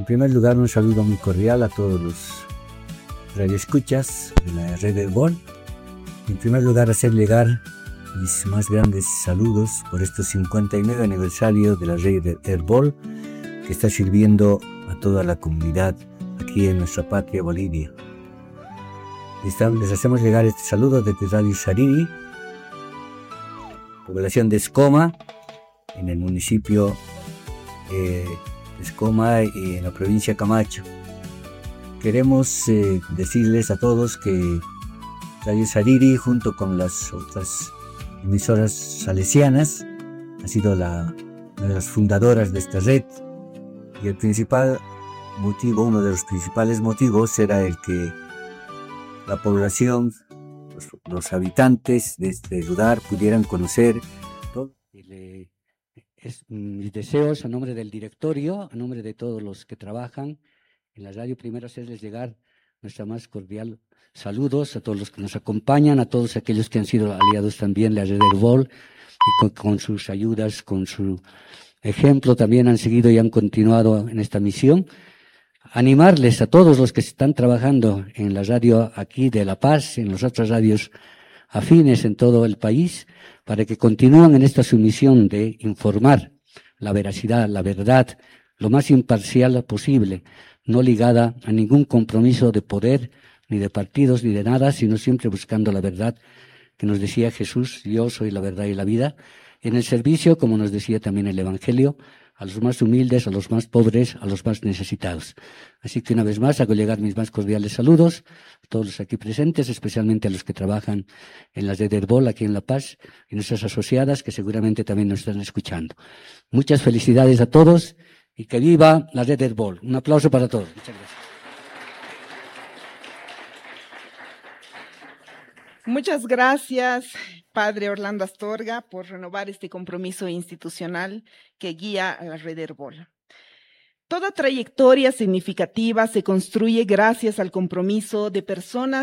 En primer lugar, un saludo muy cordial a todos los radioescuchas de la red Herbol. En primer lugar, hacer llegar mis más grandes saludos por estos 59 aniversarios de la red Herbol, que está sirviendo a toda la comunidad aquí en nuestra patria Bolivia. Les hacemos llegar este saludo desde Radio Shariri, población de Escoma, en el municipio de Escoma y en la provincia de Camacho. Queremos decirles a todos que Radio Shariri, junto con las otras emisoras salesianas, ha sido una de las fundadoras de esta red, y el principal motivo, uno de los principales motivos, era el que la población, los habitantes de este lugar pudieran conocer todo. Mis deseos a nombre del directorio, a nombre de todos los que trabajan en la radio, primero hacerles llegar nuestra más cordial saludos a todos los que nos acompañan, a todos aquellos que han sido aliados también de la red Herbol, y con sus ayudas, con su ejemplo también han seguido y han continuado en esta misión. Animarles a todos los que están trabajando en la radio aquí de La Paz, en las otras radios afines en todo el país, para que continúen en esta su misión de informar la veracidad, la verdad, lo más imparcial posible, no ligada a ningún compromiso de poder, ni de partidos, ni de nada, sino siempre buscando la verdad, que nos decía Jesús: yo soy la verdad y la vida, en el servicio, como nos decía también el Evangelio, a los más humildes, a los más pobres, a los más necesitados. Así que una vez más hago llegar mis más cordiales saludos a todos los aquí presentes, especialmente a los que trabajan en la red Herbol aquí en La Paz y nuestras asociadas que seguramente también nos están escuchando. Muchas felicidades a todos y que viva la red Herbol. Un aplauso para todos. Muchas gracias. Muchas gracias, Padre Orlando Astorga, por renovar este compromiso institucional que guía a la red Herbol. Toda trayectoria significativa se construye gracias al compromiso de personas